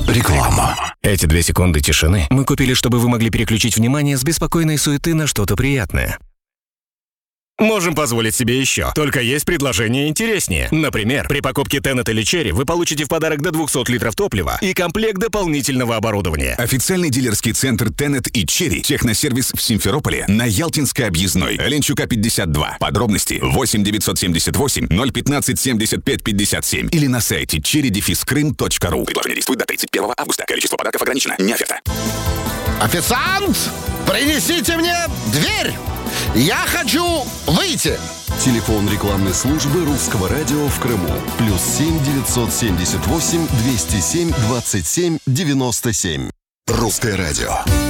Реклама. Эти 2 секунды тишины мы купили, чтобы вы могли переключить внимание с беспокойной суеты на что-то приятное. Можем позволить себе еще. Только есть предложение интереснее. Например, при покупке Tenet или Cherry вы получите в подарок до 200 литров топлива и комплект дополнительного оборудования. Официальный дилерский центр Tenet и Cherry. Техносервис в Симферополе на Ялтинской объездной. Оленчука 52. Подробности 8 978 015 75 57 или на сайте cherry-krym.ru. Предложение действует до 31 августа. Количество подарков ограничено. Не оферта. Официант, принесите мне дверь! Я хочу выйти! Телефон рекламной службы Русского радио в Крыму. +7 978 207 27 97. Русское радио.